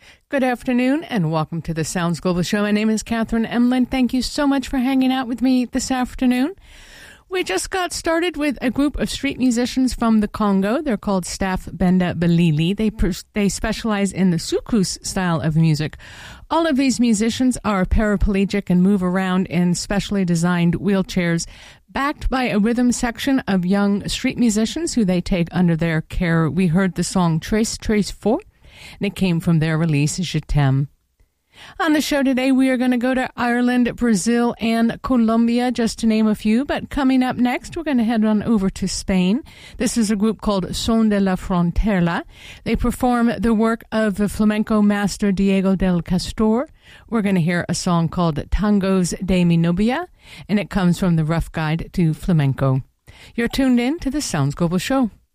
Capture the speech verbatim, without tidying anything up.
Good afternoon and welcome to the Sounds Global Show. My name is Catherine Emlin. Thank you so much for hanging out with me this afternoon. We just got started with a group of street musicians from the Congo. They're called Staff Benda Belili. They they specialize in the soukous style of music. All of these musicians are paraplegic and move around in specially designed wheelchairs, backed by a rhythm section of young street musicians who they take under their care. We heard the song Trace Trace Four, and it came from their release, Je T'aime. On the show today, we are going to go to Ireland, Brazil, and Colombia, just to name a few. But coming up next, we're going to head on over to Spain. This is a group called Son de la Frontera. They perform the work of the flamenco master Diego del Castor. We're going to hear a song called Tangos de mi Novia, and it comes from the Rough Guide to Flamenco. You're tuned in to the Sounds Global Show.